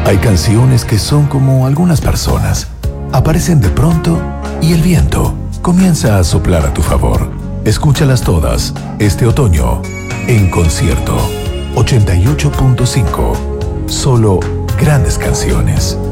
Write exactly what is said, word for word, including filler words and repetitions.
Hay canciones que son como algunas personas. Aparecen de pronto y el viento comienza a soplar a tu favor. Escúchalas todas este otoño en Concierto ochenta y ocho punto cinco. Solo grandes canciones.